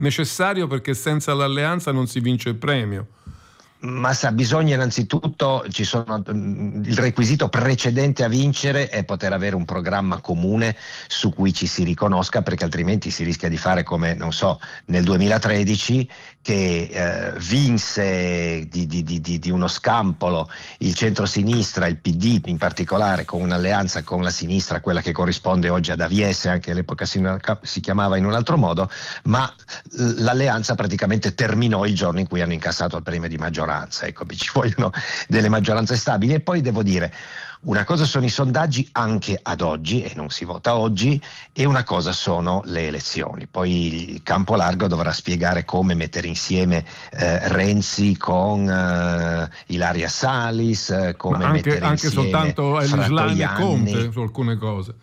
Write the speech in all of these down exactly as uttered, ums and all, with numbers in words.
necessario perché senza l'alleanza non si vince il premio. Ma sa, bisogna innanzitutto, ci sono, il requisito precedente a vincere è poter avere un programma comune su cui ci si riconosca, perché altrimenti si rischia di fare come, non so, nel duemilatredici che eh, vinse di, di, di, di uno scampolo il centro-sinistra, il P D in particolare, con un'alleanza con la sinistra, quella che corrisponde oggi ad A V S, anche all'epoca si, si chiamava in un altro modo, ma l'alleanza praticamente terminò il giorno in cui hanno incassato il premio di maggioranza. Ecco, ci vogliono delle maggioranze stabili. E poi devo dire, una cosa sono i sondaggi anche ad oggi, e non si vota oggi, e una cosa sono le elezioni. Poi il campo largo dovrà spiegare come mettere insieme eh, Renzi con eh, Ilaria Salis, eh, come Ma anche, mettere anche insieme soltanto Elishline e Conte Fratoianni. su alcune cose.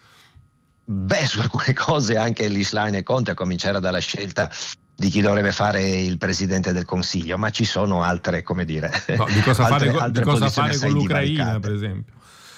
Beh, su alcune cose anche Elishline e Conte, a cominciare dalla scelta di chi dovrebbe fare il presidente del Consiglio, ma ci sono altre, come dire, no, di cosa altre, fare, altre di cosa posizioni fare con assai l'Ucraina, divaricate. per esempio.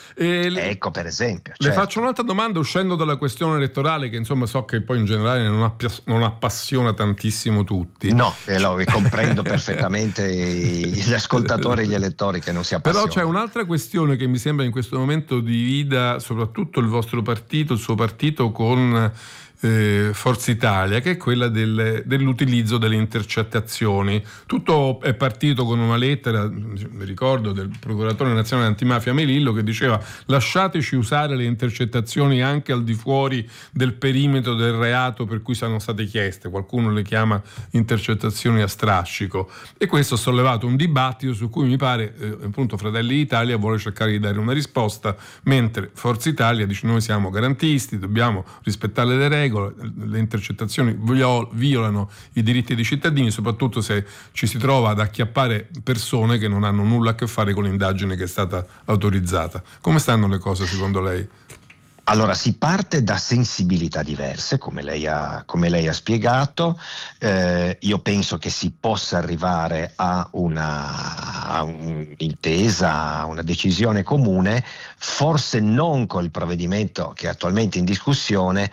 E le, ecco, per esempio. Le certo. faccio un'altra domanda uscendo dalla questione elettorale, che insomma so che poi in generale non, appias- non appassiona tantissimo tutti. No, eh, lo comprendo perfettamente gli ascoltatori e gli elettori che non si appassionano. Però c'è un'altra questione che mi sembra in questo momento divida soprattutto il vostro partito, il suo partito con eh, Forza Italia, che è quella del, dell'utilizzo delle intercettazioni. Tutto è partito con una lettera, mi ricordo, del procuratore nazionale antimafia Melillo, che diceva: lasciateci usare le intercettazioni anche al di fuori del perimetro del reato per cui sono state chieste. Qualcuno le chiama intercettazioni a strascico, e questo ha sollevato un dibattito su cui mi pare eh, appunto Fratelli d'Italia vuole cercare di dare una risposta, mentre Forza Italia dice: noi siamo garantisti, dobbiamo rispettare le regole, le intercettazioni violano i diritti dei cittadini, soprattutto se ci si trova ad acchiappare persone che non hanno nulla a che fare con l'indagine che è stata autorizzata. Come stanno le cose secondo lei? Allora, si parte da sensibilità diverse, come lei ha, come lei ha spiegato. Eh, io penso che si possa arrivare a una a un'intesa, a una decisione comune, forse non col provvedimento che è attualmente in discussione,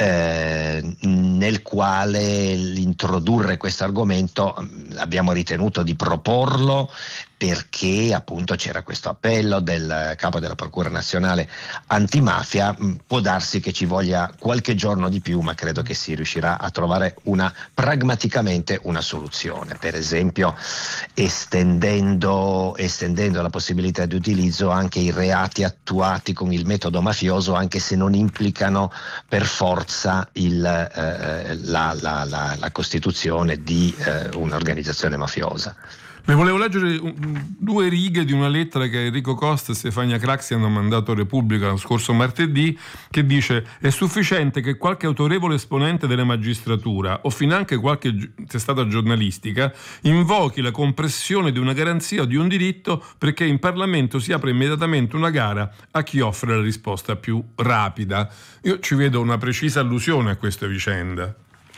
eh, nel quale l'introdurre questo argomento abbiamo ritenuto di proporlo perché appunto c'era questo appello del capo della Procura Nazionale Antimafia. Può darsi che ci voglia qualche giorno di più, ma credo che si riuscirà a trovare una pragmaticamente una soluzione, per esempio estendendo, estendendo la possibilità di utilizzo anche i reati attuati con il metodo mafioso, anche se non implicano per forza il, eh, la, la, la, la costituzione di eh, un'organizzazione mafiosa. Le volevo leggere due righe di una lettera che Enrico Costa e Stefania Craxi hanno mandato a Repubblica lo scorso martedì, che dice: è sufficiente che qualche autorevole esponente della magistratura o finanche qualche testata giornalistica invochi la compressione di una garanzia o di un diritto perché in Parlamento si apre immediatamente una gara a chi offre la risposta più rapida. Io ci vedo una precisa allusione a questa vicenda.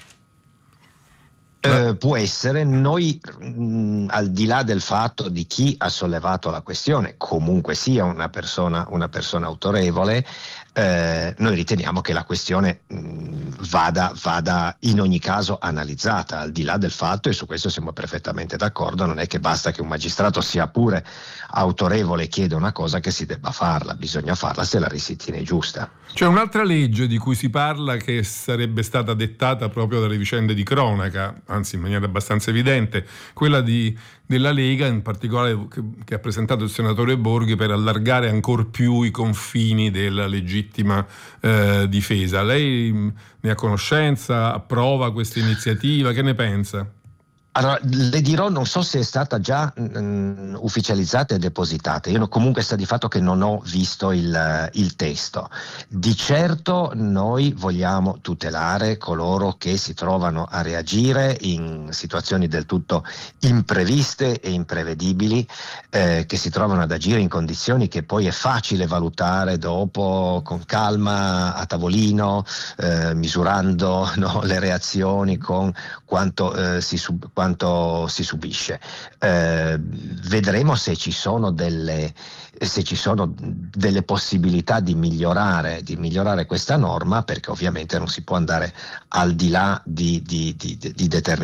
Eh, può essere. Noi mh, al di là del fatto di chi ha sollevato la questione, comunque sia una persona, una persona autorevole, eh, noi riteniamo che la questione mh, vada, vada in ogni caso analizzata, al di là del fatto, e su questo siamo perfettamente d'accordo, non è che basta che un magistrato sia pure autorevole e chieda una cosa che si debba farla, bisogna farla se la si ritiene giusta. C'è un'altra legge di cui si parla che sarebbe stata dettata proprio dalle vicende di cronaca, anzi in maniera abbastanza evidente, quella di, della Lega, in particolare che, che ha presentato il senatore Borghi, per allargare ancor più i confini della legittima eh, difesa. Lei ne ha conoscenza? Approva questa iniziativa? Che ne pensa? Allora, le dirò, non so se è stata già mh, ufficializzata e depositata. Io no, comunque sta di fatto che non ho visto il, il testo. Di certo noi vogliamo tutelare coloro che si trovano a reagire in situazioni del tutto impreviste e imprevedibili, eh, che si trovano ad agire in condizioni che poi è facile valutare dopo con calma a tavolino, eh, misurando no, le reazioni con quanto eh, si sub- quanto si subisce. Eh, vedremo se ci sono delle se ci sono delle possibilità di migliorare, di migliorare questa norma, perché ovviamente non si può andare al di là di, di, di, di determinati